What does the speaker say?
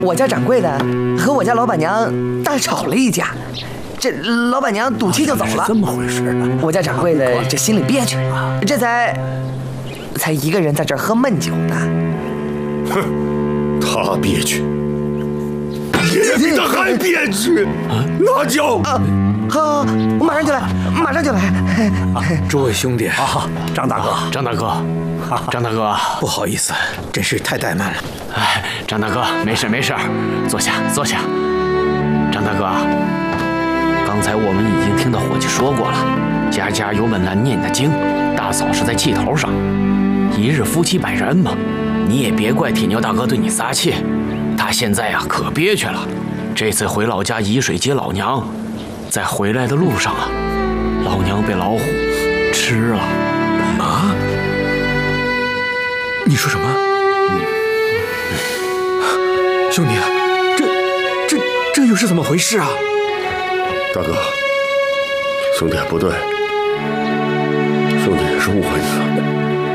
我家掌柜的和我家老板娘大吵了一架，这老板娘赌气就走了。 这么回事啊？ 我家掌柜的这心里憋屈，这才一个人在这儿喝闷酒呢。 哼，他憋屈，爷爷比他还憋屈。拿酒。 好，我马上就来，马上就来。 诸位兄弟，张大哥， 张大哥，张大哥， 不好意思，真是太怠慢了。 哎，张大哥，没事没事，坐下坐下。张大哥，刚才我们已经听到伙计说过了，家家有本难念的经，大嫂是在气头上。一日夫妻百日恩嘛，你也别怪铁牛大哥对你撒气，他现在啊可憋屈了。这次回老家沂水接老娘，在回来的路上啊，老娘被老虎吃了。 啊？你说什么？兄弟，这又是怎么回事啊？ 大哥，兄弟不对，